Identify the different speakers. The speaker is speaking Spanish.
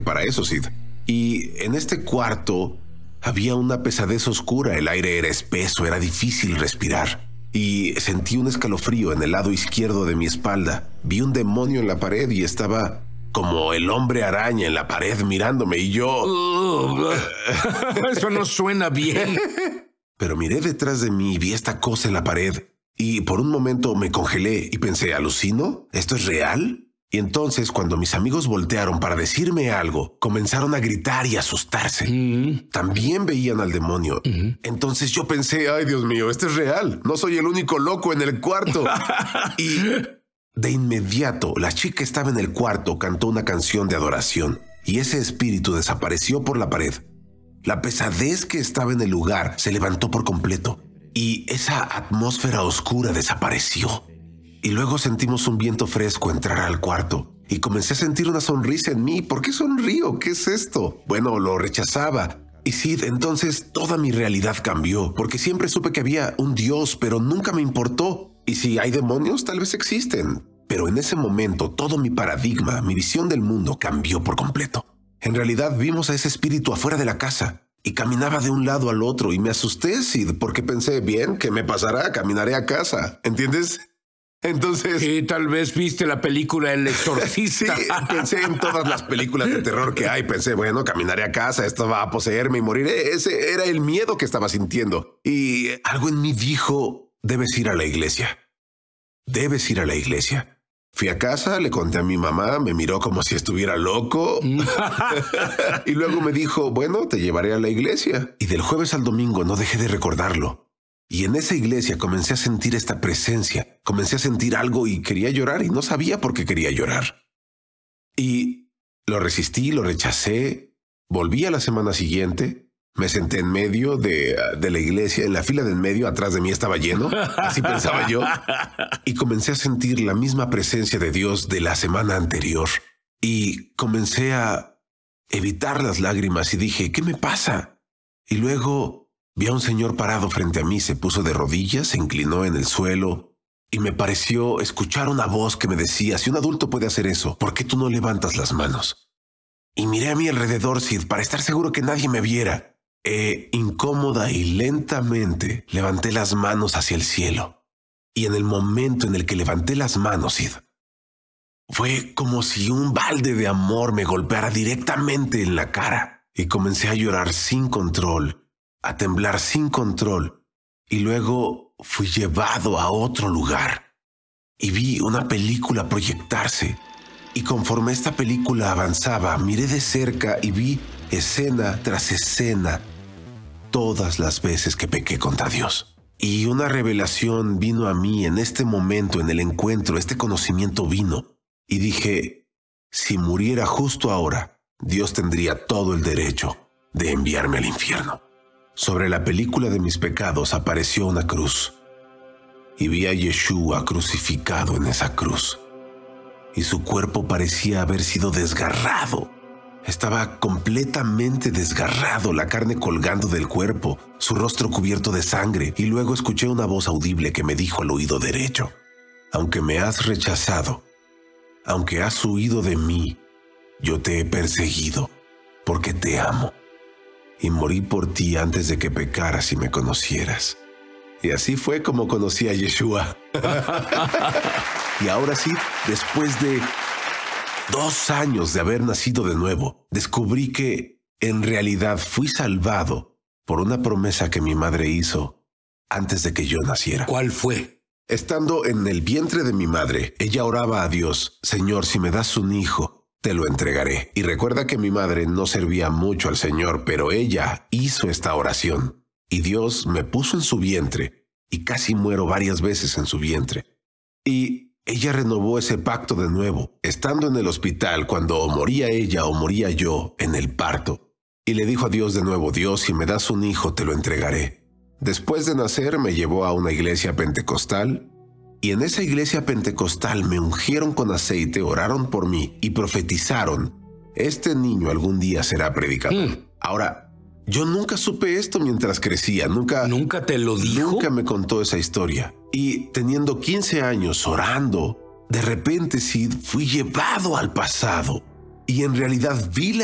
Speaker 1: para eso, Sid. Y en este cuarto había una pesadez oscura, el aire era espeso, era difícil respirar. Y sentí un escalofrío en el lado izquierdo de mi espalda. Vi un demonio en la pared y estaba como el hombre araña en la pared mirándome y yo...
Speaker 2: Eso no suena bien.
Speaker 1: Pero miré detrás de mí y vi esta cosa en la pared. Y por un momento me congelé y pensé, ¿alucino? ¿Esto es real? Y entonces, cuando mis amigos voltearon para decirme algo, comenzaron a gritar y asustarse. También veían al demonio. Entonces yo pensé, ay, Dios mío, esto es real. No soy el único loco en el cuarto. Y de inmediato, la chica que estaba en el cuarto cantó una canción de adoración y ese espíritu desapareció por la pared. La pesadez que estaba en el lugar se levantó por completo y esa atmósfera oscura desapareció. Y luego sentimos un viento fresco entrar al cuarto y comencé a sentir una sonrisa en mí. ¿Por qué sonrío? ¿Qué es esto? Bueno, lo rechazaba. Y sí, entonces toda mi realidad cambió, porque siempre supe que había un Dios, pero nunca me importó. Y si hay demonios, tal vez existen. Pero en ese momento todo mi paradigma, mi visión del mundo cambió por completo. En realidad vimos a ese espíritu afuera de la casa y caminaba de un lado al otro y me asusté, Sid, porque pensé, bien, ¿qué me pasará? Caminaré a casa. ¿Entiendes? Entonces...
Speaker 2: Y tal vez viste la película El Exorcista.
Speaker 1: Sí, pensé en todas las películas de terror que hay. Pensé, bueno, caminaré a casa, esto va a poseerme y moriré. Ese era el miedo que estaba sintiendo. Y algo en mí dijo, debes ir a la iglesia. Debes ir a la iglesia. Fui a casa, le conté a mi mamá, me miró como si estuviera loco. Y luego me dijo, bueno, te llevaré a la iglesia. Y del jueves al domingo no dejé de recordarlo. Y en esa iglesia comencé a sentir esta presencia. Comencé a sentir algo y quería llorar y no sabía por qué quería llorar. Y lo resistí, lo rechacé. Volví a la semana siguiente. Me senté en medio de la iglesia. En la fila de en medio, atrás de mí estaba lleno. Así pensaba yo. Y comencé a sentir la misma presencia de Dios de la semana anterior. Y comencé a evitar las lágrimas y dije, ¿qué me pasa? Y luego... vi a un señor parado frente a mí, se puso de rodillas, se inclinó en el suelo y me pareció escuchar una voz que me decía, si un adulto puede hacer eso, ¿por qué tú no levantas las manos? Y miré a mi alrededor, Sid, para estar seguro que nadie me viera. Incómoda y lentamente levanté las manos hacia el cielo. Y en el momento en el que levanté las manos, Sid, fue como si un balde de amor me golpeara directamente en la cara y comencé a llorar sin control, a temblar sin control, y luego fui llevado a otro lugar y vi una película proyectarse. Y conforme esta película avanzaba, miré de cerca y vi escena tras escena todas las veces que pequé contra Dios. Y una revelación vino a mí en este momento, en el encuentro, este conocimiento vino. Y dije, si muriera justo ahora, Dios tendría todo el derecho de enviarme al infierno. Sobre la película de mis pecados apareció una cruz y vi a Yeshua crucificado en esa cruz y su cuerpo parecía haber sido desgarrado. Estaba completamente desgarrado, la carne colgando del cuerpo, su rostro cubierto de sangre, y luego escuché una voz audible que me dijo al oído derecho, aunque me has rechazado, aunque has huido de mí, yo te he perseguido porque te amo. Y morí por ti antes de que pecaras y me conocieras. Y así fue como conocí a Yeshua. Y ahora sí, después de 2 años de haber nacido de nuevo, descubrí que en realidad fui salvado por una promesa que mi madre hizo antes de que yo naciera.
Speaker 2: ¿Cuál fue?
Speaker 1: Estando en el vientre de mi madre, ella oraba a Dios, Señor, si me das un hijo, te lo entregaré. Y recuerda que mi madre no servía mucho al Señor, pero ella hizo esta oración. Y Dios me puso en su vientre, y casi muero varias veces en su vientre. Y ella renovó ese pacto de nuevo, estando en el hospital cuando o moría ella o moría yo en el parto. Y le dijo a Dios de nuevo, Dios, si me das un hijo, te lo entregaré. Después de nacer, me llevó a una iglesia pentecostal. Y en esa iglesia pentecostal me ungieron con aceite, oraron por mí y profetizaron, este niño algún día será predicador. Ahora, yo nunca supe esto mientras crecía,
Speaker 2: ¿Nunca te lo dijo?
Speaker 1: Nunca me contó esa historia. Y teniendo 15 años orando, de repente sí fui llevado al pasado y en realidad vi la